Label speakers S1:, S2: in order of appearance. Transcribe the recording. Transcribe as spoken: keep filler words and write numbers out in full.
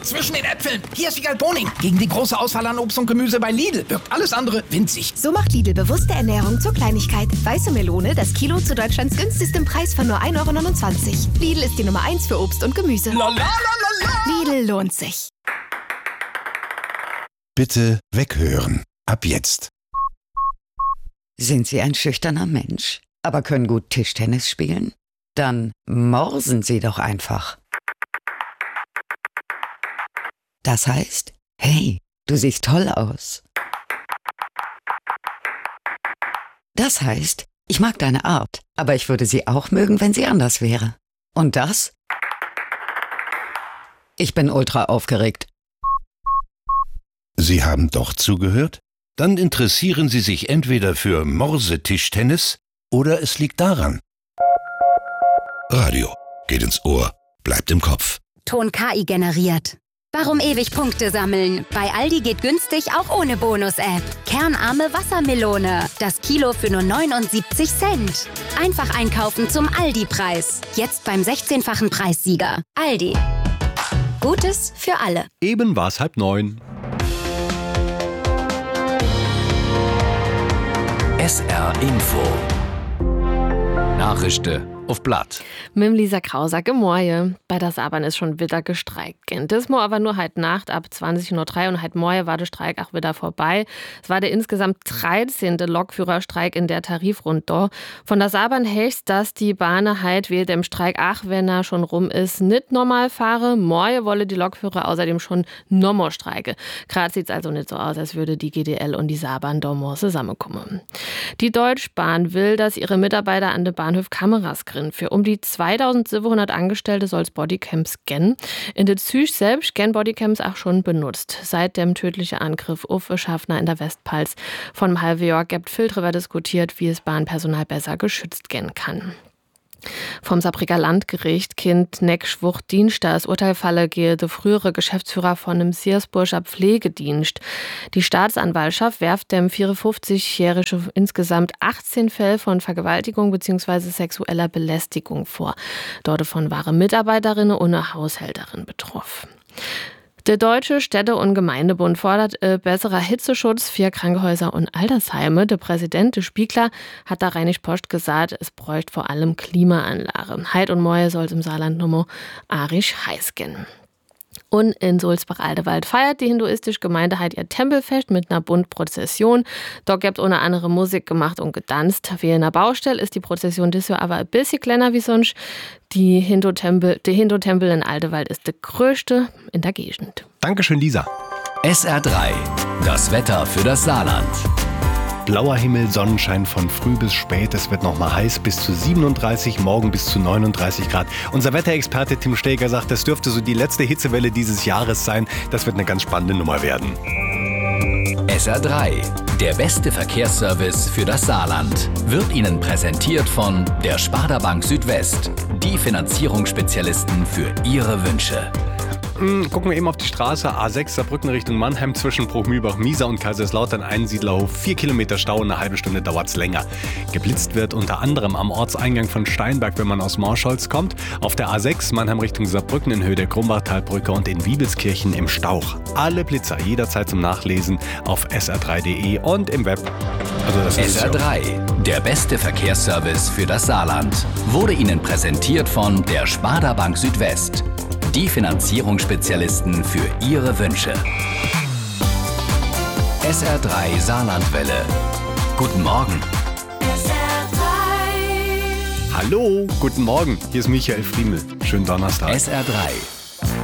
S1: zwischen den Äpfeln. Hier ist Wiegald Boning. Gegen die große Auswahl an Obst und Gemüse bei Lidl wirkt alles andere winzig.
S2: So macht Lidl bewusste Ernährung zur Kleinigkeit. Weiße Melone, das Kilo zu Deutschlands günstigstem Preis von nur ein Euro neunundzwanzig. Lidl ist die Nummer eins für Obst und Gemüse.
S1: La, la, la, la, la.
S2: Lidl lohnt sich.
S3: Bitte weghören. Ab jetzt.
S4: Sind Sie ein schüchterner Mensch, aber können gut Tischtennis spielen? Dann morsen Sie doch einfach. Das heißt, hey, du siehst toll aus. Das heißt, ich mag deine Art, aber ich würde sie auch mögen, wenn sie anders wäre. Und das? Ich bin ultra aufgeregt.
S3: Sie haben doch zugehört? Dann interessieren Sie sich entweder für Morsetischtennis oder es liegt daran. Radio geht ins Ohr, bleibt im Kopf.
S5: Ton K I generiert. Warum ewig Punkte sammeln? Bei Aldi geht günstig auch ohne Bonus-App. Kernarme Wassermelone. Das Kilo für nur neunundsiebzig Cent. Einfach einkaufen zum Aldi-Preis. Jetzt beim sechzehnfachen Preissieger. Aldi. Gutes für alle.
S6: Eben war es halb neun.
S7: S R Info. Nachrichten auf Blatt.
S8: Mit Lisa Krauser, Morgen. Bei der Saarbahn ist schon wieder gestreikt. Das mal aber nur heute Nacht ab zwanzig Uhr drei und heute Morgen war der Streik auch wieder vorbei. Es war der insgesamt dreizehnte Lokführerstreik in der Tarifrunde. Von der Saarbahn heißt, dass die Bahn halt während dem Streik, ach, wenn er schon rum ist, nicht normal fahre. Morgen wolle die Lokführer außerdem schon nochmal streiken. Gerade sieht es also nicht so aus, als würde die G D L und die Saarbahn da mal zusammenkommen. Die Deutsche Bahn will, dass ihre Mitarbeiter an den Bahnhof Kameras kriegen. Für um die zweitausendsiebenhundert Angestellte soll es Bodycams scannen. In der Züge selbst scannen Bodycams auch schon benutzt. Seit dem tödlichen Angriff auf Schaffner in der Westpfalz von einem halben Jahr gibt viel darüber diskutiert, wie es Bahnpersonal besser geschützt gehen kann. Vom Saarbrücker Landgericht kind nächste Woche Dienstag das Urteil falle gehe der frühere Geschäftsführer von einem Siersburger Pflegedienst. Die Staatsanwaltschaft werft dem vierundfünfzigjährigen insgesamt achtzehn Fälle von Vergewaltigung bzw. sexueller Belästigung vor. Dort davon waren Mitarbeiterinnen und eine Haushälterin betroffen. Der Deutsche Städte- und Gemeindebund fordert äh, besserer Hitzeschutz für Krankenhäuser und Altersheime. Der Präsident, der Spiegler, hat da Rheinische Post gesagt, es bräuchte vor allem Klimaanlage. Heit und Morgen soll es im Saarland nochmal arisch heiß gehen. Und in Sulzbach-Aldewald feiert die hinduistische Gemeinde halt ihr Tempelfest mit einer Buntprozession. Dort gibt ohne andere Musik gemacht und getanzt. Wie in einer Baustelle ist die Prozession dieses Jahr aber ein bisschen kleiner wie sonst. Die Hindu-Tempel, der Hindu-Tempel in Aldewald ist der größte in der Gegend.
S6: Dankeschön, Lisa.
S7: S R drei. Das Wetter für das Saarland.
S6: Blauer Himmel, Sonnenschein von früh bis spät. Es wird noch mal heiß, bis zu siebenunddreißig, morgen bis zu neununddreißig Grad. Unser Wetterexperte Tim Steger sagt, das dürfte so die letzte Hitzewelle dieses Jahres sein. Das wird eine ganz spannende Nummer werden.
S7: S R drei. Der beste Verkehrsservice für das Saarland. Wird Ihnen präsentiert von der Sparda Bank Südwest. Die Finanzierungsspezialisten für Ihre Wünsche.
S6: Gucken wir eben auf die Straße A sechs Saarbrücken Richtung Mannheim zwischen Bruchmühlbach, Miesa und Kaiserslautern Einsiedlerhof. Vier Kilometer Stau, eine halbe Stunde dauert's länger. Geblitzt wird unter anderem am Ortseingang von Steinberg, wenn man aus Morscholz kommt. Auf der A sechs Mannheim Richtung Saarbrücken in Höhe der Grumbachtalbrücke und in Wiebelskirchen im Stauch. Alle Blitzer jederzeit zum Nachlesen auf s r drei punkt de und im Web. Also das
S7: S R drei. Der beste Verkehrsservice für das Saarland. Wurde Ihnen präsentiert von der Sparda Bank Südwest. Die Finanzierungsspezialisten für Ihre Wünsche. S R drei Saarlandwelle. Guten Morgen.
S9: S R drei.
S6: Hallo, guten Morgen. Hier ist Michael Friemel. Schönen Donnerstag.
S7: S R drei.